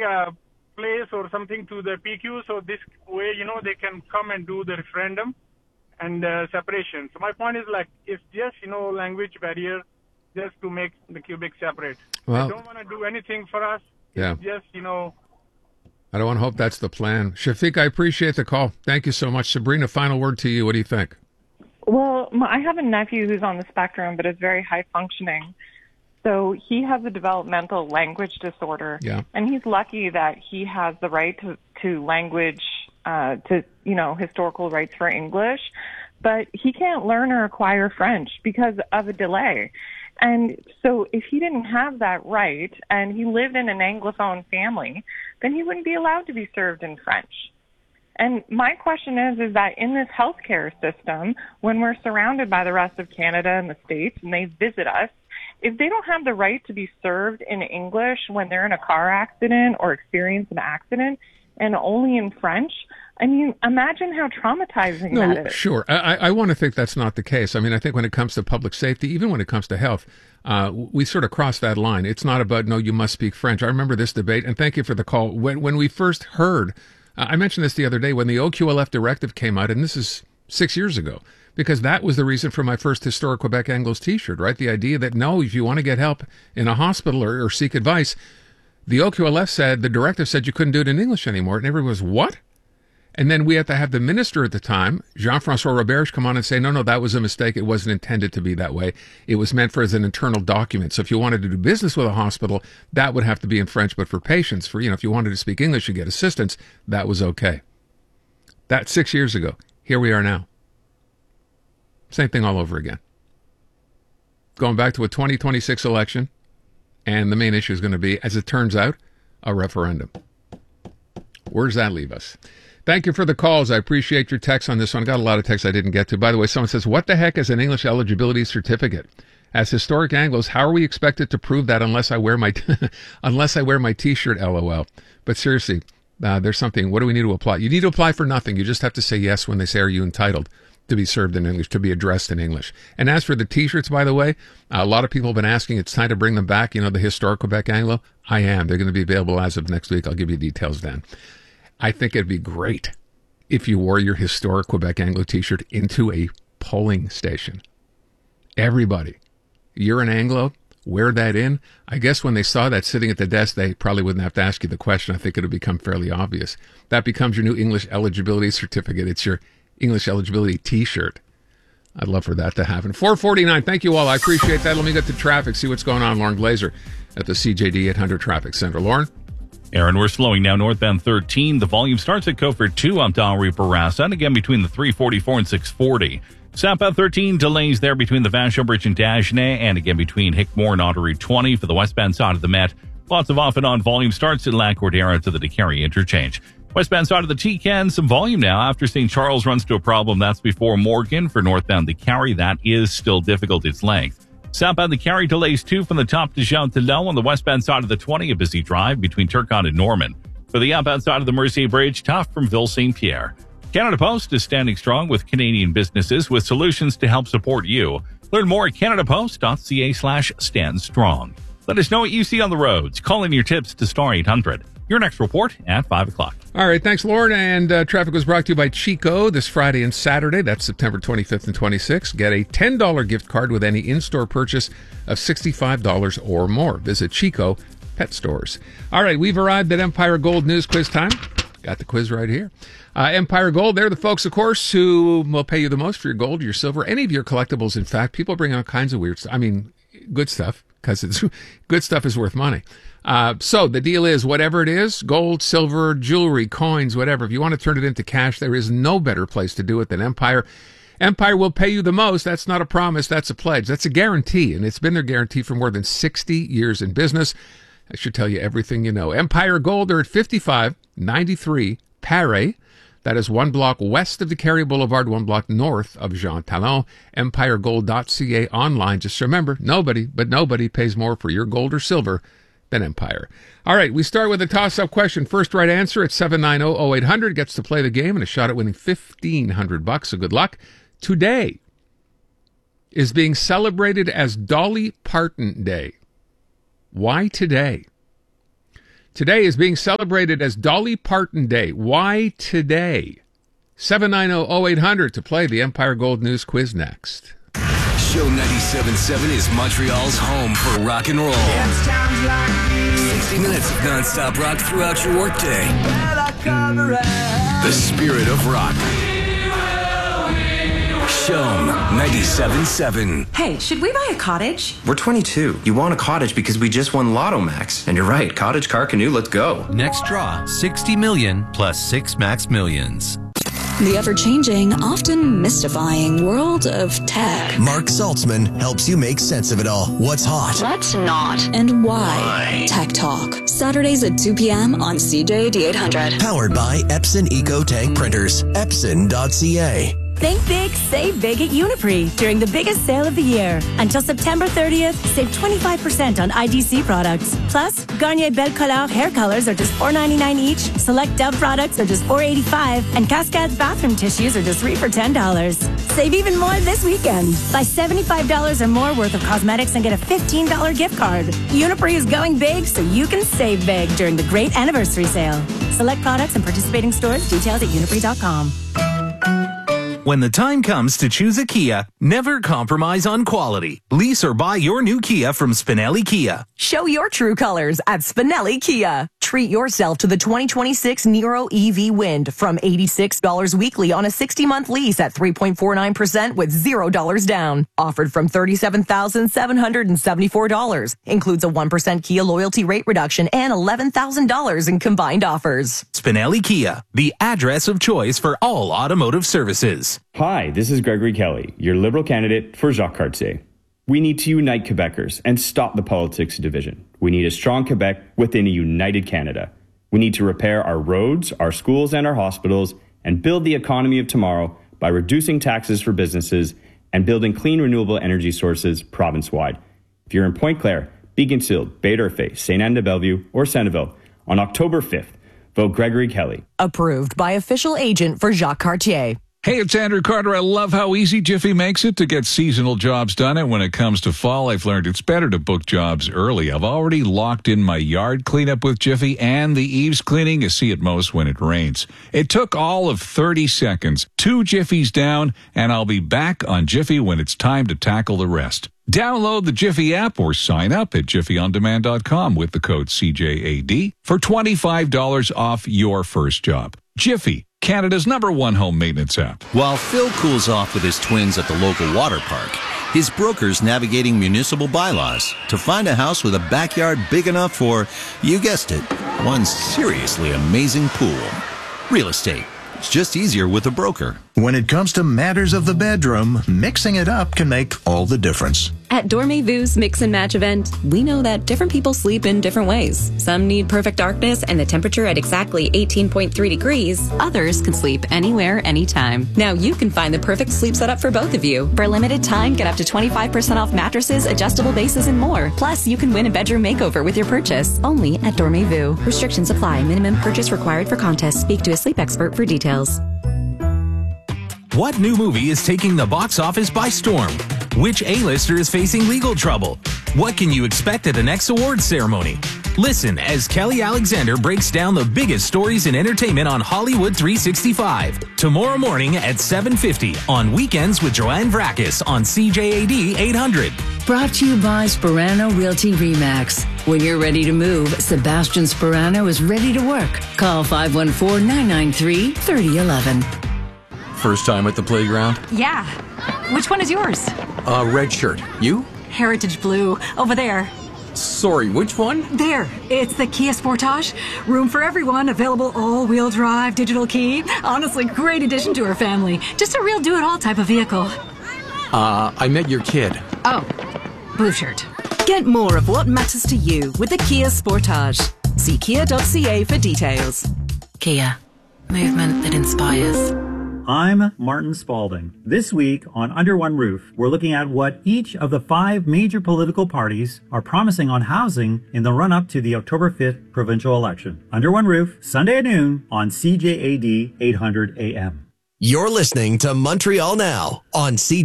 a place or something to the PQ, so this way, they can come and do the referendum and separation. So my point is it's just, language barrier just to make the Quebec separate. Well, they don't want to do anything for us. Yeah. It's just, I don't want to hope that's the plan. Shafiq, I appreciate the call. Thank you so much. Sabrina, final word to you. What do you think? Well, I have a nephew who's on the spectrum, but is very high functioning. So he has a developmental language disorder, and he's lucky that he has the right to language, historical rights for English, but he can't learn or acquire French because of a delay. And so if he didn't have that right and he lived in an Anglophone family, then he wouldn't be allowed to be served in French. And my question is that in this healthcare system, when we're surrounded by the rest of Canada and the States and they visit us, if they don't have the right to be served in English when they're in a car accident or experience an accident and only in French, I mean, imagine how traumatizing that is. Sure. I want to think that's not the case. I mean, I think when it comes to public safety, even when it comes to health, we sort of cross that line. It's not about, no, you must speak French. I remember this debate, and thank you for the call. When we first heard, I mentioned this the other day, when the OQLF directive came out, and this is 6 years ago, because that was the reason for my first Historic Quebec Anglos t-shirt, right? The idea that, no, if you want to get help in a hospital or seek advice, the OQLF said, the directive said you couldn't do it in English anymore. And everyone was, what? And then we had to have the minister at the time, Jean-François Roberge, come on and say, no, that was a mistake. It wasn't intended to be that way. It was meant for as an internal document. So if you wanted to do business with a hospital, that would have to be in French. But for patients, if you wanted to speak English, you get assistance, that was okay. That's 6 years ago. Here we are now. Same thing all over again. Going back to a 2026 election, and the main issue is going to be, as it turns out, a referendum. Where does that leave us? Thank you for the calls. I appreciate your texts on this one. I got a lot of texts I didn't get to. By the way, someone says, what the heck is an English eligibility certificate? As historic Anglos, how are we expected to prove that unless I wear my t-shirt, LOL? But seriously, there's something. What do we need to apply? You need to apply for nothing. You just have to say yes when they say, are you entitled to be served in English, to be addressed in English? And as for the t-shirts, by the way, a lot of people have been asking, it's time to bring them back, the Historic Quebec Anglo. I am. They're going to be available as of next week. I'll give you details then. I think it'd be great if you wore your Historic Quebec Anglo t-shirt into a polling station. Everybody, you're an Anglo, wear that in. I guess when they saw that sitting at the desk, they probably wouldn't have to ask you the question. I think it would become fairly obvious. That becomes your new English eligibility certificate. It's your English eligibility t-shirt. I'd love for that to happen. 4:49. Thank you all. I appreciate that. Let me get to traffic, see what's going on. Lauren Glazer at the CJD 800 Traffic Center. Lauren? Aaron, we're slowing now northbound 13. The volume starts at Cofer 2 on Dalry Barassa, and again between the 344 and 640. Southbound 13, delays there between the Vachon Bridge and Dagenais, and again between Hickmore and Otter Route 20 for the westbound side of the Met. Lots of off and on volume starts at La Cordillera to the DeCarry interchange. Westbound side of the T-Can, some volume now after St. Charles runs to a problem. That's before Morgan for northbound DeCarry. That is still difficult, its length. Southbound DeCarry delays too from the top to Jean Talon on the westbound side of the 20, a busy drive between Turcotte and Norman. For the outbound side of the Mercier Bridge, tough from Ville St. Pierre. Canada Post is standing strong with Canadian businesses with solutions to help support you. Learn more at canadapost.ca/standstrong. Let us know what you see on the roads. Call in your tips to Star 800. Your next report at 5 o'clock. All right, thanks, Lauren. And traffic was brought to you by Chico this Friday and Saturday. That's September 25th and 26th. Get a $10 gift card with any in-store purchase of $65 or more. Visit Chico Pet Stores. All right, we've arrived at Empire Gold News Quiz time. Got the quiz right here. Empire Gold, they're the folks, of course, who will pay you the most for your gold, your silver, any of your collectibles. In fact, people bring all kinds of weird stuff. I mean, good stuff, because it's good stuff is worth money. So the deal is, whatever it is, gold, silver, jewelry, coins, whatever, if you want to turn it into cash, there is no better place to do it than Empire. Empire will pay you the most. That's not a promise. That's a pledge. That's a guarantee. And it's been their guarantee for more than 60 years in business. I should tell you everything you know. Empire Gold, they're at 5593 Paris. That is one block west of the DeCarry Boulevard, one block north of Jean Talon. EmpireGold.ca online. Just remember, nobody pays more for your gold or silver than Empire. All right, we start with a toss-up question. First right answer at 790-0800 gets to play the game and a shot at winning $1,500. So good luck. Today is being celebrated as Dolly Parton Day. Why today? Today is being celebrated as Dolly Parton Day. Why today? 790-0800 to play the Empire Gold News quiz next. Show 97.7 is Montreal's home for rock and roll. 60 minutes of non-stop rock throughout your workday. The spirit of rock. Show 97.7. Hey, should we buy a cottage? We're 22. You want a cottage because we just won Lotto Max. And you're right, cottage, car, canoe, let's go. Next draw, 60 million plus 6 max millions. The ever-changing, often mystifying world of tech. Mark Saltzman helps you make sense of it all. What's hot? What's not? And why? Tech Talk. Saturdays at 2 p.m. on CJAD 800. Powered by Epson EcoTank Printers. Epson.ca. Think big, save big at Uniprix during the biggest sale of the year. Until September 30th, save 25% on IDC products. Plus, Garnier Belle Couleur hair colors are just $4.99 each. Select Dove products are just $4.85. And Cascades bathroom tissues are just $3 for $10. Save even more this weekend. Buy $75 or more worth of cosmetics and get a $15 gift card. Uniprix is going big so you can save big during the great anniversary sale. Select products and participating stores. Details at uniprix.com. When the time comes to choose a Kia, never compromise on quality. Lease or buy your new Kia from Spinelli Kia. Show your true colors at Spinelli Kia. Treat yourself to the 2026 Niro EV Wind from $86 weekly on a 60-month lease at 3.49% with $0 down. Offered from $37,774. Includes a 1% Kia loyalty rate reduction and $11,000 in combined offers. Spinelli Kia, the address of choice for all automotive services. Hi, this is Gregory Kelly, your Liberal candidate for Jacques Cartier. We need to unite Quebecers and stop the politics of division. We need a strong Quebec within a united Canada. We need to repair our roads, our schools, and our hospitals and build the economy of tomorrow by reducing taxes for businesses and building clean renewable energy sources province-wide. If you're in Pointe-Claire, Beaconsfield, Baie-D'Urfé, Sainte-Anne-de-Bellevue, or Centreville, on October 5th, vote Gregory Kelly. Approved by official agent for Jacques Cartier. Hey, it's Andrew Carter. I love how easy Jiffy makes it to get seasonal jobs done. And when it comes to fall, I've learned it's better to book jobs early. I've already locked in my yard cleanup with Jiffy and the eaves cleaning you see at most when it rains. It took all of 30 seconds, 2 Jiffies down, and I'll be back on Jiffy when it's time to tackle the rest. Download the Jiffy app or sign up at jiffyondemand.com with the code CJAD for $25 off your first job. Jiffy, Canada's #1 home maintenance app. While Phil cools off with his twins at the local water park, his broker's navigating municipal bylaws to find a house with a backyard big enough for, you guessed it, one seriously amazing pool. Real estate. It's just easier with a broker. When it comes to matters of the bedroom, mixing it up can make all the difference. At Dormez-Vu's Mix and Match event, we know that different people sleep in different ways. Some need perfect darkness and the temperature at exactly 18.3 degrees. Others can sleep anywhere, anytime. Now you can find the perfect sleep setup for both of you. For a limited time, get up to 25% off mattresses, adjustable bases, and more. Plus, you can win a bedroom makeover with your purchase. Only at Dormez-Vu. Restrictions apply. Minimum purchase required for contest. Speak to a sleep expert for details. What new movie is taking the box office by storm? Which A-lister is facing legal trouble? What can you expect at the next awards ceremony? Listen as Kelly Alexander breaks down the biggest stories in entertainment on Hollywood 365. Tomorrow morning at 7:50 on Weekends with Joanne Vrakis on CJAD 800. Brought to you by Sperano Realty RE/MAX. When you're ready to move, Sebastian Sperano is ready to work. Call 514-993-3011. First time at the playground? Yeah. Which one is yours? Red shirt. You? Heritage Blue. Over there. Sorry, which one? There. It's the Kia Sportage. Room for everyone. Available all-wheel drive, digital key. Honestly, great addition to our family. Just a real do-it-all type of vehicle. I met your kid. Oh. Blue shirt. Get more of what matters to you with the Kia Sportage. See kia.ca for details. Kia. Movement that inspires. I'm Martin Spalding. This week on Under One Roof, we're looking at what each of the 5 major political parties are promising on housing in the run-up to the October 5th provincial election. Under One Roof, Sunday at noon on CJAD 800 AM. You're listening to Montreal Now on CJAD.